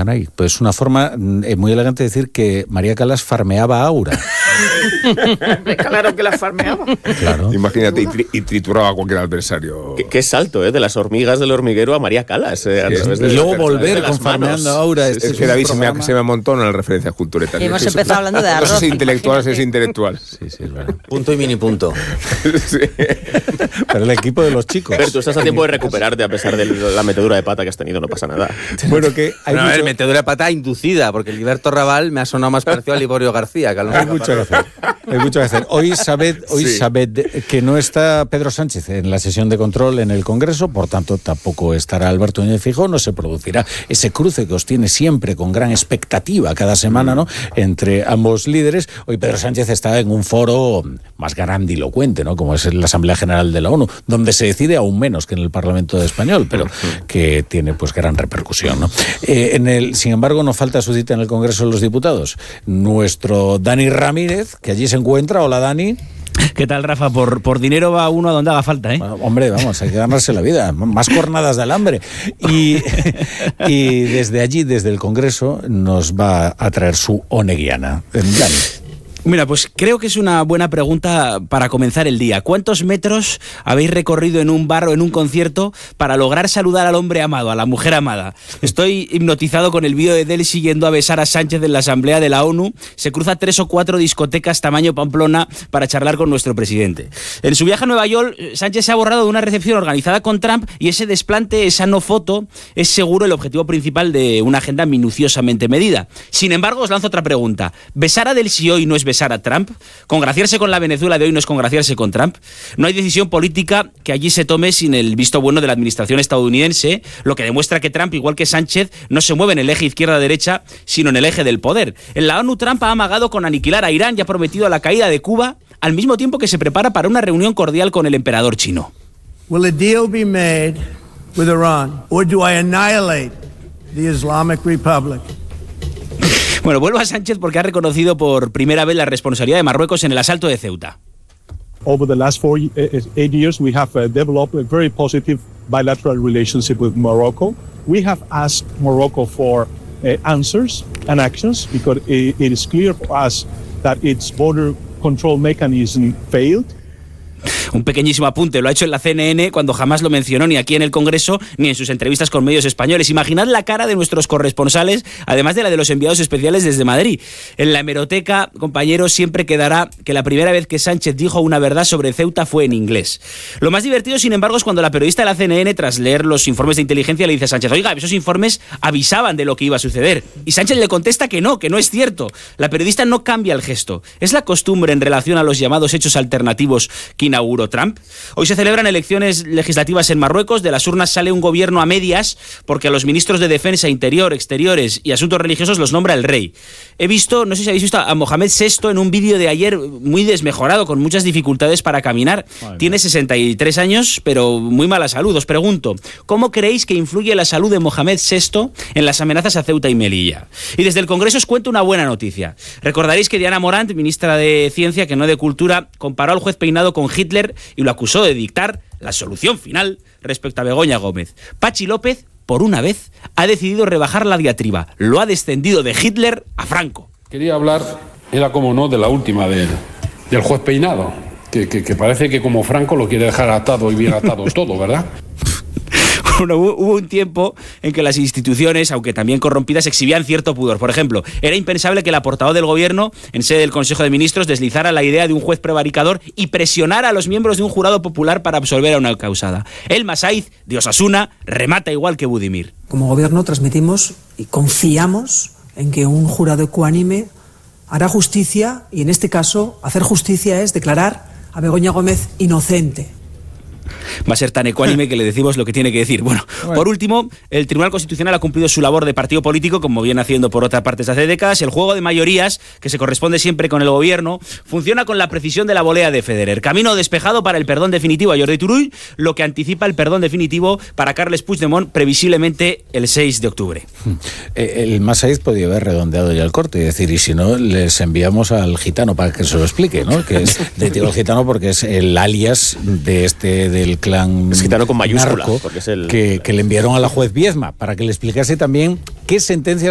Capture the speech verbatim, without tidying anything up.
Canay. Pues es una forma eh, muy elegante de decir que María Callas farmeaba a Aura. Claro que la farmeaba. Claro. Imagínate, y, tri- y trituraba a cualquier adversario. Qué, qué salto, ¿eh? De las hormigas del hormiguero a María Callas. Eh, a Sí, través y de, luego de- volver de las con farmeando manos. a Aura. Sí, Este Es sí, que David se me, programa. se me amontona las referencias culturetas. Y hemos Es que empezado eso- hablando de Eso arroz, es intelectual, imagínate. es intelectual. Sí, sí, es verdad. Punto y mini punto. Sí. Pero el equipo de los chicos. Pero tú estás a tiempo de recuperarte a pesar de la metedura de pata que has tenido, no pasa nada. Bueno, que hay, Bueno, a ver, mucho, metedura de pata inducida, porque el Liberto Raval me ha sonado más parecido a Liborio García. Que a lo hay mejor mucho que hacer. Hay mucho que hacer. Hoy sabed, hoy Sí. sabed que no está Pedro Sánchez en la sesión de control en el Congreso, por tanto tampoco estará Alberto Núñez Feijóo, no se producirá ese cruce que os tiene siempre con gran expectativa cada semana, ¿no?, entre ambos líderes. Hoy Pedro Sánchez está en un foro más grandilocuente, ¿no?, como es la Asamblea General de la ONU, donde se decide aún menos que en el Parlamento español, pero que tiene pues gran repercusión, ¿no? Eh, en el, sin embargo, no falta su cita en el Congreso de los Diputados. Nuestro Dani Ramírez, que allí se encuentra. Hola, Dani. ¿Qué tal, Rafa? Por, por dinero va uno a donde haga falta, ¿eh? Bueno, hombre, vamos, hay que ganarse la vida, más jornadas del hambre. Y, y desde allí, desde el Congreso, nos va a traer su oneguiana. Dani. Mira, pues creo que es una buena pregunta para comenzar el día. ¿Cuántos metros habéis recorrido en un bar o en un concierto para lograr saludar al hombre amado, a la mujer amada? Estoy hipnotizado con el vídeo de Delcy yendo a besar a Sánchez en la Asamblea de la ONU. Se cruza tres o cuatro discotecas tamaño Pamplona para charlar con nuestro presidente. En su viaje a Nueva York, Sánchez se ha borrado de una recepción organizada con Trump y ese desplante, esa no foto, es seguro el objetivo principal de una agenda minuciosamente medida. Sin embargo, os lanzo otra pregunta. ¿Besar a Delcy hoy no es besar a Trump? ¿Congraciarse con la Venezuela de hoy no es congraciarse con Trump? No hay decisión política que allí se tome sin el visto bueno de la administración estadounidense, lo que demuestra que Trump, igual que Sánchez, no se mueve en el eje izquierda-derecha, sino en el eje del poder. En la ONU, Trump ha amagado con aniquilar a Irán y ha prometido la caída de Cuba, al mismo tiempo que se prepara para una reunión cordial con el emperador chino. Will a deal be made with Iran, or do I annihilate the Islamic Republic? Bueno, vuelvo a Sánchez porque ha reconocido por primera vez la responsabilidad de Marruecos en el asalto de Ceuta. Over the last four, eight years, we have uh, developed a very positive bilateral relationship with Morocco. We have asked Morocco for uh, answers and actions because it, it is clear for us that its border control mechanism failed. Un pequeñísimo apunte, lo ha hecho en la C N N cuando jamás lo mencionó ni aquí en el Congreso ni en sus entrevistas con medios españoles. Imaginad la cara de nuestros corresponsales, además de la de los enviados especiales desde Madrid. En la hemeroteca, compañeros, siempre quedará que la primera vez que Sánchez dijo una verdad sobre Ceuta fue en inglés. Lo más divertido, sin embargo, es cuando la periodista de la C N N, tras leer los informes de inteligencia, le dice a Sánchez: oiga, esos informes avisaban de lo que iba a suceder. Y Sánchez le contesta que no, que no es cierto. La periodista no cambia el gesto. Es la costumbre en relación a los llamados hechos alternativos que inauguró Trump. Hoy se celebran elecciones legislativas en Marruecos. De las urnas sale un gobierno a medias porque a los ministros de Defensa, Interior, Exteriores y Asuntos Religiosos los nombra el rey. He visto, no sé si habéis visto a Mohamed sexto en un vídeo de ayer muy desmejorado, con muchas dificultades para caminar. Bueno. Tiene sesenta y tres años, pero muy mala salud. Os pregunto, ¿cómo creéis que influye la salud de Mohamed sexto en las amenazas a Ceuta y Melilla? Y desde el Congreso os cuento una buena noticia. Recordaréis que Diana Morant, ministra de Ciencia, que no de Cultura, comparó al juez Peinado con Hitler y lo acusó de dictar la solución final respecto a Begoña Gómez. Pachi López, por una vez, ha decidido rebajar la diatriba. Lo ha descendido de Hitler a Franco. Quería hablar, era como no, de la última, de, del juez Peinado, que, que, que parece que como Franco lo quiere dejar atado y bien atado todo, ¿verdad? Bueno, hubo, hubo un tiempo en que las instituciones, aunque también corrompidas, exhibían cierto pudor. Por ejemplo, era impensable que la portavoz del gobierno, en sede del Consejo de Ministros, deslizara la idea de un juez prevaricador y presionara a los miembros de un jurado popular para absolver a una causada. Elma Saiz, de Osasuna, remata igual que Budimir. Como gobierno transmitimos y confiamos en que un jurado ecuánime hará justicia, y en este caso, hacer justicia es declarar a Begoña Gómez inocente. Va a ser tan ecuánime que le decimos lo que tiene que decir. Bueno, bueno, por último, el Tribunal Constitucional ha cumplido su labor de partido político, como viene haciendo por otras partes hace décadas. El juego de mayorías, que se corresponde siempre con el gobierno, funciona con la precisión de la volea de Federer. Camino despejado para el perdón definitivo a Jordi Turull, lo que anticipa el perdón definitivo para Carles Puigdemont, previsiblemente el seis de octubre. El Masaiz podía haber redondeado ya el corte y decir, y si no, les enviamos al gitano para que se lo explique, ¿no? Que es de digo el gitano porque es el alias de este del clan es gitano con mayúscula, narco, porque es el... que, que le enviaron a la juez Viezma para que le explicase también qué sentencia